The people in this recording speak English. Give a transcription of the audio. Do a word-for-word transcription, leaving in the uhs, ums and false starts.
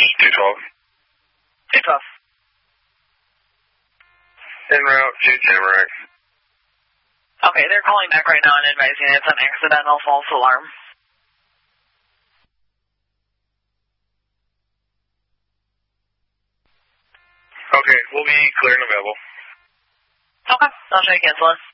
two twelve. two twelve. En route to Tamarack. Okay, they're calling back right now and advising it's an accidental false alarm. Okay, we'll be clear and available. Okay, I'll try to cancel it.